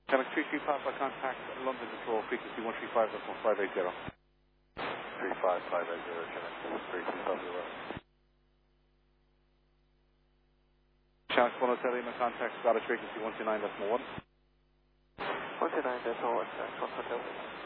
Channel 33 Papa, contact London Control, frequency 135.580. 35580, Channel 33 Papa. Channel 1 Hotel Lima, contact Scottish frequency 129.1. 129.1, Channel 1 Hotel.